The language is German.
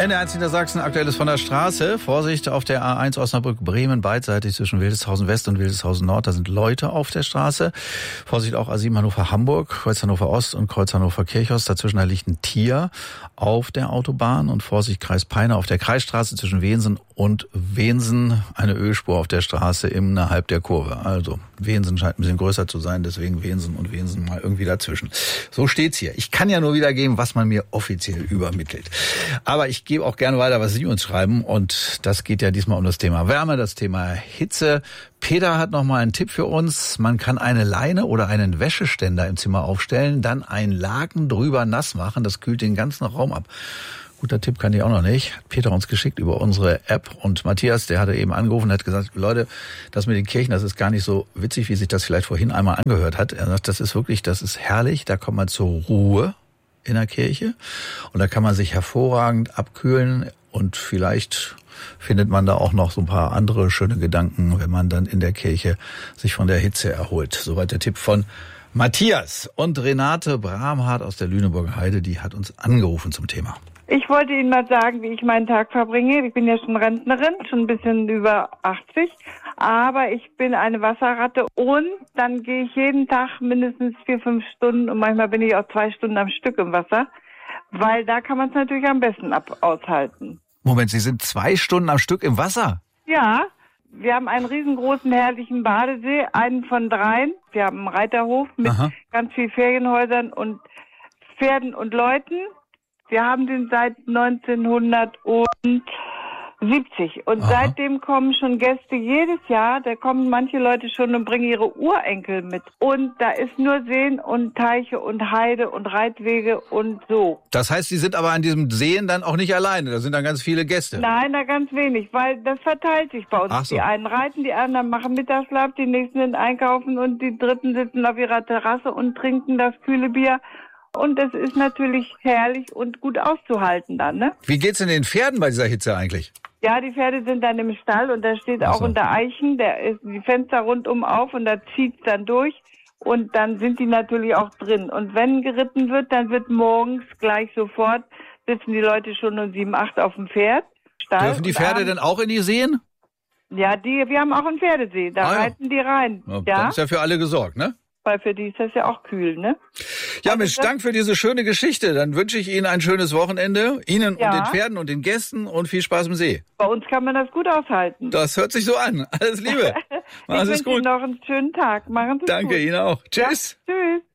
NDR1 Niedersachsen, Aktuelles von der Straße. Vorsicht auf der A1 Osnabrück-Bremen, beidseitig zwischen Wildeshausen West und Wildeshausen Nord. Da sind Leute auf der Straße. Vorsicht auch A7 Hannover-Hamburg, Kreuz Hannover Ost und Kreuz Hannover-Kirchhorst. Dazwischen da liegt ein Tier auf der Autobahn. Und Vorsicht Kreis Peine auf der Kreisstraße zwischen Wensen und Wensen. Eine Ölspur auf der Straße innerhalb der Kurve. Also Wensen scheint ein bisschen größer zu sein, deswegen Wensen und Wensen mal irgendwie dazwischen. So steht's hier. Ich kann ja nur wiedergeben, was man mir offiziell übermittelt. Aber ich gebe auch gerne weiter, was Sie uns schreiben. Und das geht ja diesmal um das Thema Wärme, das Thema Hitze. Peter hat noch mal einen Tipp für uns. Man kann eine Leine oder einen Wäscheständer im Zimmer aufstellen, dann ein Laken drüber nass machen. Das kühlt den ganzen Raum ab. Guter Tipp kann ich auch noch nicht. Hat Peter uns geschickt über unsere App. Und Matthias, der hatte eben angerufen und hat gesagt, Leute, das mit den Kirchen, das ist gar nicht so witzig, wie sich das vielleicht vorhin einmal angehört hat. Er sagt, das ist herrlich. Da kommt man zur Ruhe in der Kirche. Und da kann man sich hervorragend abkühlen. Und vielleicht findet man da auch noch so ein paar andere schöne Gedanken, wenn man dann in der Kirche sich von der Hitze erholt. Soweit der Tipp von Matthias. Und Renate Bramhardt aus der Lüneburger Heide, die hat uns angerufen zum Thema. Ich wollte Ihnen mal sagen, wie ich meinen Tag verbringe. Ich bin ja schon Rentnerin, schon ein bisschen über 80. Aber ich bin eine Wasserratte und dann gehe ich jeden Tag mindestens 4-5 Stunden und manchmal bin ich auch 2 Stunden am Stück im Wasser. Weil da kann man es natürlich am besten aushalten. Moment, Sie sind 2 Stunden am Stück im Wasser? Ja, wir haben einen riesengroßen, herrlichen Badesee, einen von 3. Wir haben einen Reiterhof mit ganz vielen Ferienhäusern und Pferden und Leuten. Wir haben den seit 1970 und seitdem kommen schon Gäste jedes Jahr. Da kommen manche Leute schon und bringen ihre Urenkel mit. Und da ist nur Seen und Teiche und Heide und Reitwege und so. Das heißt, Sie sind aber an diesem Seen dann auch nicht alleine, da sind dann ganz viele Gäste. Nein, da ganz wenig, weil das verteilt sich bei uns. Ach so. Die einen reiten, die anderen machen Mittagsschlaf, die nächsten sind einkaufen und die dritten sitzen auf ihrer Terrasse und trinken das kühle Bier. Und es ist natürlich herrlich und gut auszuhalten dann, ne? Wie geht's denn den Pferden bei dieser Hitze eigentlich? Ja, die Pferde sind dann im Stall und da steht auch unter Eichen, da ist die Fenster rundum auf und da zieht's dann durch und dann sind die natürlich auch drin. Und wenn geritten wird, dann wird morgens gleich sofort, sitzen die Leute schon um 7, 8 auf dem Pferd. Stall. Dürfen die Pferde denn auch in die Seen? Ja, wir haben auch einen Pferdesee, da reiten die rein. Ja, dann ist ja für alle gesorgt, ne? Weil für die ist das ja auch kühl, ne? Ja, Mensch, Dank für diese schöne Geschichte. Dann wünsche ich Ihnen ein schönes Wochenende. Ihnen und den Pferden und den Gästen und viel Spaß im See. Bei uns kann man das gut aushalten. Das hört sich so an. Alles Liebe. Machen Sie es gut. Ich wünsche Ihnen noch einen schönen Tag. Machen Sie es gut. Danke Ihnen auch. Tschüss. Ja, tschüss.